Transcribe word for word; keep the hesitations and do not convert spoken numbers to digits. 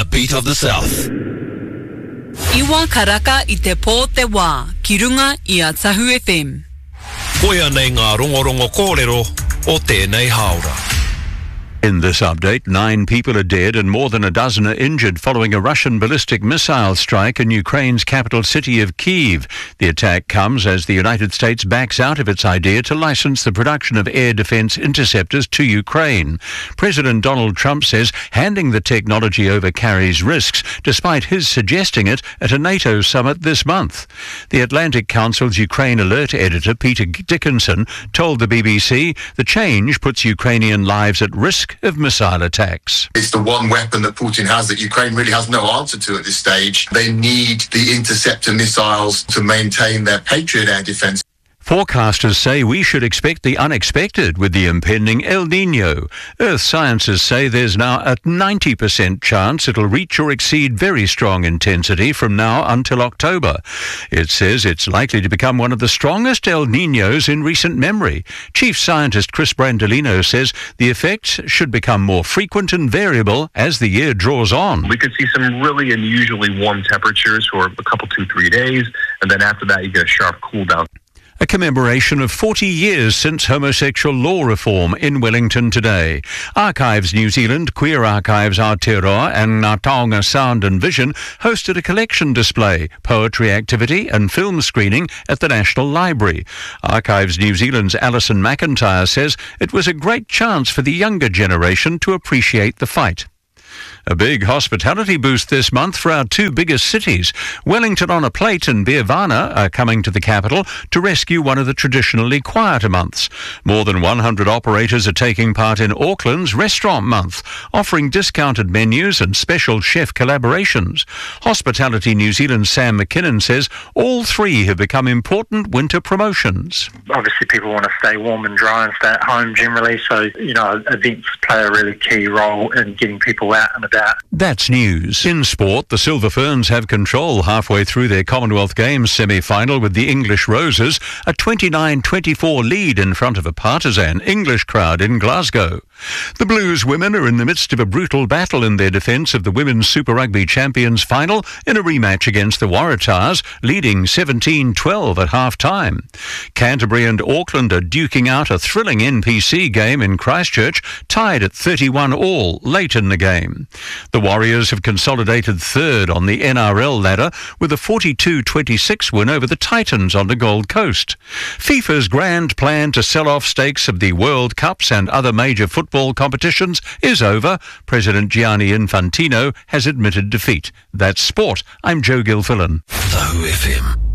beat of the South. Iwa karaka I te pō te wā, ki runga I a Tahu F M. Koia nei ngā rongorongo kōrero o tēnei haora. In this update, nine people are dead and more than a dozen are injured following a Russian ballistic missile strike in Ukraine's capital city of Kyiv. The attack comes as the United States backs out of its idea to license the production of air defense interceptors to Ukraine. President Donald Trump says handing the technology over carries risks, despite his suggesting it at a NATO summit this month. The Atlantic Council's Ukraine Alert editor, Peter Dickinson, told the B B C the change puts Ukrainian lives at risk of missile attacks. It's the one weapon that Putin has that Ukraine really has no answer to at this stage. They need the interceptor missiles to maintain their Patriot air defense. Forecasters say we should expect the unexpected with the impending El Niño. Earth scientists say there's now a ninety percent chance it'll reach or exceed very strong intensity from now until October. It says it's likely to become one of the strongest El Niños in recent memory. Chief scientist Chris Brandolino says the effects should become more frequent and variable as the year draws on. We could see some really unusually warm temperatures for a couple, two, three days, and then after that you get a sharp cool down. A commemoration of forty years since homosexual law reform in Wellington today. Archives New Zealand, Queer Archives Aotearoa and Ngā Taonga Sound and Vision hosted a collection display, poetry activity and film screening at the National Library. Archives New Zealand's Alison McIntyre says it was a great chance for the younger generation to appreciate the fight. A big hospitality boost this month for our two biggest cities. Wellington on a Plate and Beervana are coming to the capital to rescue one of the traditionally quieter months. More than one hundred operators are taking part in Auckland's Restaurant Month, offering discounted menus and special chef collaborations. Hospitality New Zealand's Sam McKinnon says all three have become important winter promotions. Obviously people want to stay warm and dry and stay at home generally, so you know events play a really key role in getting people out and about. That's news. In sport, the Silver Ferns have control halfway through their Commonwealth Games semi-final with the English Roses, a twenty-nine twenty-four lead in front of a partisan English crowd in Glasgow. The Blues women are in the midst of a brutal battle in their defence of the Women's Super Rugby Champions final in a rematch against the Waratahs, leading seventeen twelve at half-time. Canterbury and Auckland are duking out a thrilling N P C game in Christchurch, tied at thirty-one all late in the game. The Warriors have consolidated third on the N R L ladder with a forty-two twenty-six win over the Titans on the Gold Coast. FIFA's grand plan to sell off stakes of the World Cups and other major football competitions is over. President Gianni Infantino has admitted defeat. That's sport. I'm Joe Gilfillan. Tahu F M.